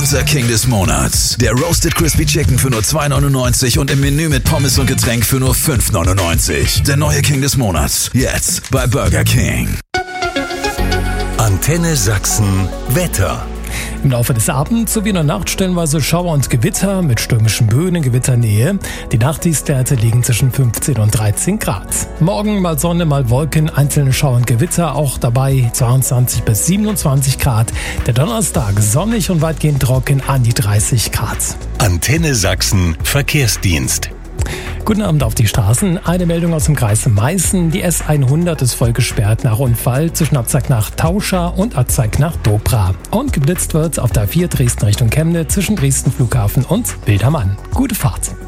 Unser King des Monats. Der Roasted Crispy Chicken für nur 2,99 und im Menü mit Pommes und Getränk für nur 5,99. Der neue King des Monats. Jetzt bei Burger King. Antenne Sachsen Wetter. Im Laufe des Abends sowie in der Nacht stellenweise Schauer und Gewitter mit stürmischen Böen in Gewitternähe. Die Nachttiefstwerte liegen zwischen 15 und 13 Grad. Morgen mal Sonne, mal Wolken, einzelne Schauer und Gewitter, auch dabei 22 bis 27 Grad. Der Donnerstag sonnig und weitgehend trocken an die 30 Grad. Antenne Sachsen Verkehrsdienst. Guten Abend auf die Straßen. Eine Meldung aus dem Kreis Meißen. Die S100 ist voll gesperrt nach Unfall zwischen Abzweig nach Tauscha und Abzweig nach Dobra. Und geblitzt wird auf der A4 Dresden Richtung Chemnitz zwischen Dresden Flughafen und Wildermann. Gute Fahrt.